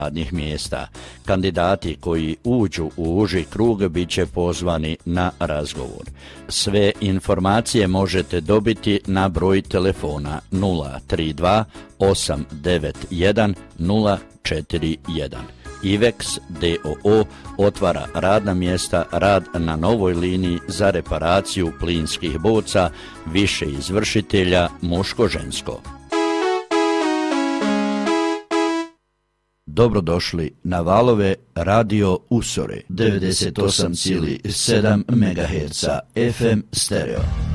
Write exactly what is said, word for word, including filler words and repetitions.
radnih mjesta. Kandidati koji uđu u uži krug bit će pozvani na razgovor. Sve informacije možete dobiti na broj telefona nula tri dva osam devet jedan nula četiri jedan. Ivex d o o otvara radna mjesta, rad na novoj liniji za reparaciju plinskih boca, više izvršitelja muško-žensko. Dobrodošli na valove Radio Usore devedeset osam zarez sedam megaherca F M stereo.